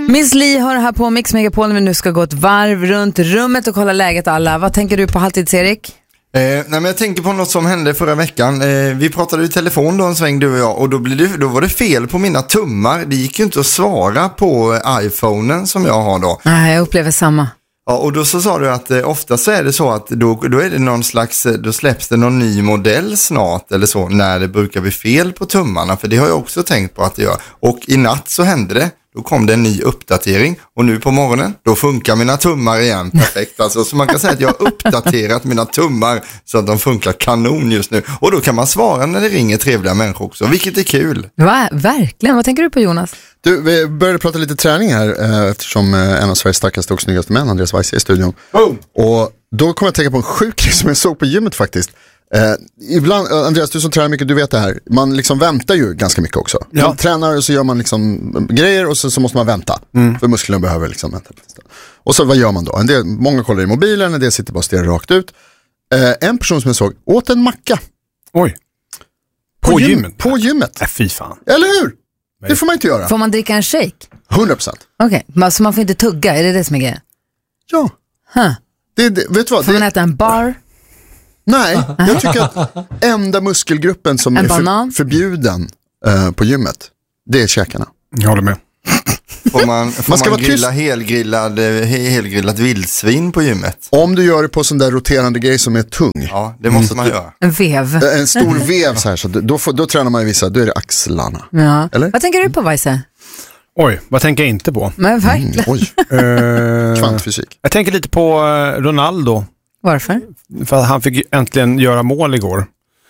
Miss Li har här på Mix Megapol när vi nu ska gå ett varv runt rummet och kolla läget alla. Vad tänker du på halvtids-Erik? Nej, men jag tänker på något som hände förra veckan. Vi pratade i telefon då en sväng, du och jag, och då var det fel på mina tummar. Det gick ju inte att svara på iPhonen som jag har då. Nej, jag upplever samma. Ja, och då så sa du att ofta så är det så att då är det någon slags, då släpps det någon ny modell snart eller så när det brukar bli fel på tummarna, för det har jag också tänkt på att det gör. Och i natt så hände det. Då kom det en ny uppdatering och nu på morgonen, då funkar mina tummar igen perfekt. Alltså, så man kan säga att jag har uppdaterat mina tummar så att de funkar kanon just nu. Och då kan man svara när det ringer trevliga människor också, vilket är kul. Va? Verkligen, vad tänker du på, Jonas? Du, vi började prata lite träning här eftersom en av Sveriges starkaste och snyggaste män, Andreas Weise, är i studion. Och då kom jag att tänka på en sjuk grej som jag såg på gymmet faktiskt. Ibland, Andreas, du som tränar mycket, du vet det här. Man liksom väntar ju ganska mycket också. Man tränar och så gör man liksom grejer och så måste man vänta. För musklerna behöver liksom vänta. Och så vad gör man då? Många kollar i mobilen, en del sitter bara och stirrar rakt ut. En person som jag såg åt en macka. Oj. På gymmet? På gymmet. Fy fan. Eller hur? Det får man inte göra. Får man dricka en shake? 100%. Okej, så man får inte tugga, är det som är grejen? Ja. Vet du vad? Får man äta en bar? Nej, jag tycker att enda muskelgruppen som är förbjuden på gymmet, det är käkarna. Jag håller med. Får man grilla helgrillat vildsvin på gymmet? Om du gör det på sån där roterande grej som är tung. Ja, det måste man göra. En vev. En stor vev så här, så då tränar man ju vissa, då är det axlarna. Ja. Eller? Vad tänker du på, Weise? Oj, vad tänker jag inte på? Men verkligen. Kvantfysik. Jag tänker lite på Ronaldo. Varför? För att han fick äntligen göra mål igår.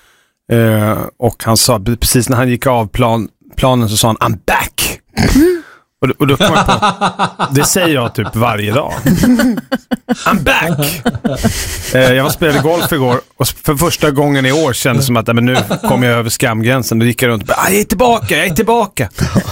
Och han sa, precis när han gick av planen så sa han, I'm back! Och då kom jag på, det säger jag typ varje dag. I'm back! Jag spelade golf igår och för första gången i år kändes det som att men nu kommer jag över skamgränsen. Då gick jag runt och bara, jag är tillbaka!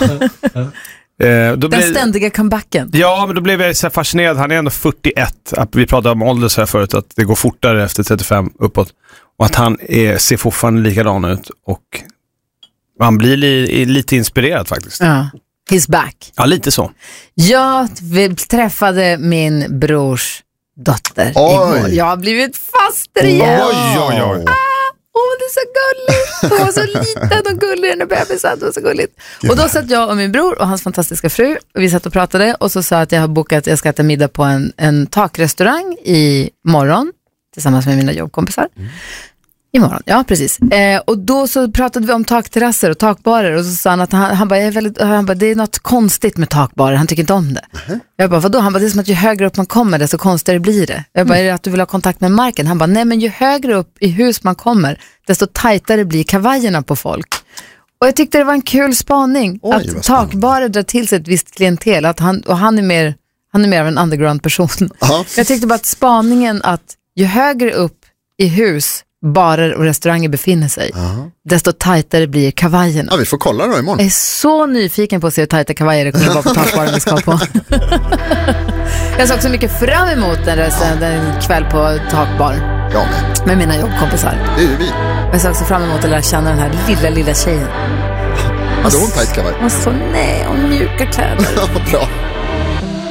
Den ständiga comebacken. Ja, men då blev jag så fascinerad. Han är ändå 41. Vi pratade om ålder så här förut, att det går fortare efter 35 uppåt. Och att han ser fortfarande likadan ut. Och man blir lite inspirerad faktiskt. Ja, he's back. Ja, lite så. Jag träffade min brors dotter igår. Jag har blivit faster igen. Oj. Det är så gulligt. Hon var så liten och gullig när bebisen. Det var så gulligt. Och då satt jag och min bror och hans fantastiska fru. Och vi satt och pratade och så sa att jag ska äta middag på en takrestaurang i morgon. Tillsammans med mina jobbkompisar. Imorgon, ja precis. Och då så pratade vi om takterrasser och takbarer. Och så sa han att han bara, det är något konstigt med takbarer. Han tycker inte om det. Jag bara, vadå? Han bara, det är som att ju högre upp man kommer desto konstigare blir det. Jag bara, är det att du vill ha kontakt med marken? Han bara, nej men ju högre upp i hus man kommer desto tajtare blir kavajerna på folk. Och jag tyckte det var en kul spaning. Att takbarer drar till sig ett visst klientel. Att han är mer av en underground person. Jag tyckte bara att spaningen att ju högre upp i hus barer och restauranger befinner sig, desto tajtare blir kavajerna. Ja, vi får kolla då imorgon. Jag är så nyfiken på att se hur tajta kavajer det kommer att vara på takbaren vi ska på. Jag ser också mycket fram emot den kväll på takbar. Jag med mina jobbkompisar. Det är ju vi. Jag ser också fram emot att lära känna den här lilla tjejen. Hade hon tajt kavaj? Och så nej, och mjuka kläder. Bra.